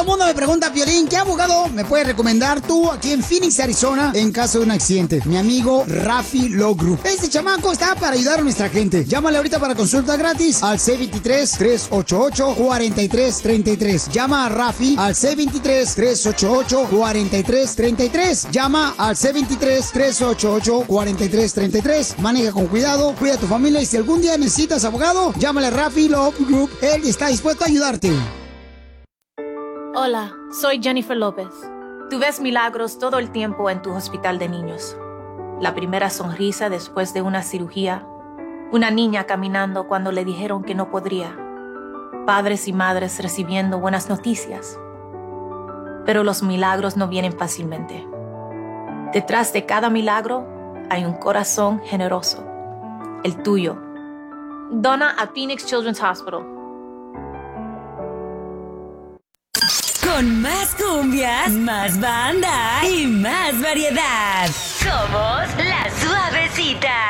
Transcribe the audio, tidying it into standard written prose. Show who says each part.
Speaker 1: el mundo me pregunta, Piolín, ¿qué abogado me puedes recomendar tú aquí en Phoenix, Arizona, en caso de un accidente? Mi amigo Rafi Law Group. Este chamaco está para ayudar a nuestra gente. Llámale ahorita para consulta gratis al C23-388-4333. Llama a Rafi al C23-388-4333. Llama al C23-388-4333. Maneja con cuidado, cuida a tu familia y si algún día necesitas abogado, llámale a Rafi Law Group. Él está dispuesto a ayudarte.
Speaker 2: Hola, soy Jennifer López. Tú ves milagros todo el tiempo en tu hospital de niños. La primera sonrisa después de una cirugía. Una niña caminando cuando le dijeron que no podría. Padres y madres recibiendo buenas noticias. Pero los milagros no vienen fácilmente. Detrás de cada milagro hay un corazón generoso. El tuyo. Dona a Phoenix Children's Hospital.
Speaker 3: Con más cumbias, más banda y más variedad. Somos La Suavecita.